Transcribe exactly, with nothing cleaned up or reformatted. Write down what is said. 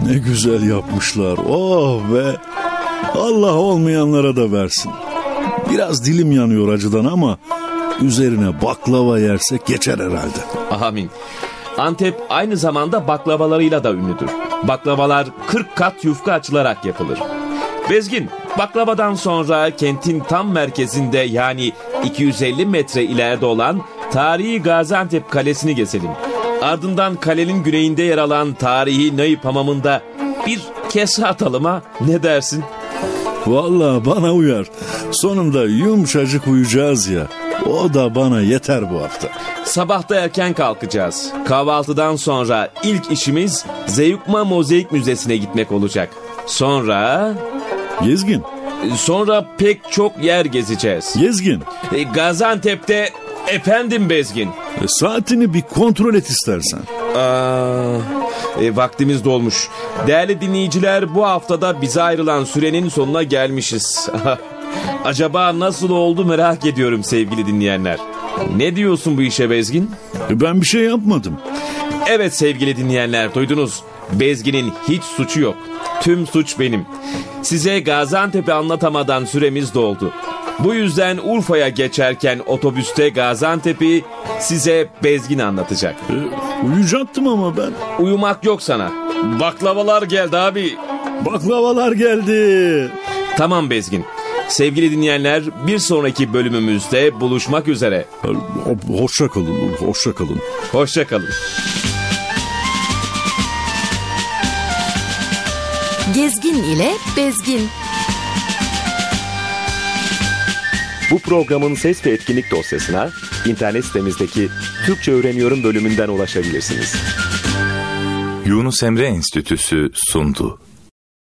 Ne güzel yapmışlar. Oh be. Allah olmayanlara da versin. Biraz dilim yanıyor acıdan ama üzerine baklava yersek geçer herhalde. Amin. Antep aynı zamanda baklavalarıyla da ünlüdür. Baklavalar kırk kat yufka açılarak yapılır. Bezgin, baklavadan sonra kentin tam merkezinde yani iki yüz elli metre ileride olan tarihi Gaziantep Kalesi'ni gezelim. Ardından kalenin güneyinde yer alan tarihi Nayip Hamamı'nda bir kese atalım ha, ne dersin? Vallahi bana uyar. Sonunda yumuşacık uyuyacağız ya. O da bana yeter bu hafta. Sabahta erken kalkacağız. Kahvaltıdan sonra ilk işimiz Zeyukma Mozaik Müzesi'ne gitmek olacak. Sonra... Gezgin. Sonra pek çok yer gezeceğiz. Gezgin. E, Gaziantep'te efendim Bezgin. E, saatini bir kontrol et istersen. Aa, e, vaktimiz dolmuş. Değerli dinleyiciler, bu haftada bize ayrılan sürenin sonuna gelmişiz. Acaba nasıl oldu merak ediyorum sevgili dinleyenler. Ne diyorsun bu işe Bezgin? E, ben bir şey yapmadım. Evet sevgili dinleyenler, duydunuz. Bezgin'in hiç suçu yok. Tüm suç benim. Size Gaziantep'i anlatamadan süremiz doldu. Bu yüzden Urfa'ya geçerken otobüste Gaziantep'i size Bezgin anlatacak. E, uyuyacaktım ama ben. Uyumak yok sana. Baklavalar geldi abi. Baklavalar geldi. Tamam Bezgin. Sevgili dinleyenler, bir sonraki bölümümüzde buluşmak üzere. Hoşça kalın, hoşça kalın. Hoşça kalın. Gezgin ile Bezgin. Bu programın ses ve etkinlik dosyasına internet sitemizdeki Türkçe Öğreniyorum bölümünden ulaşabilirsiniz. Yunus Emre Enstitüsü sundu.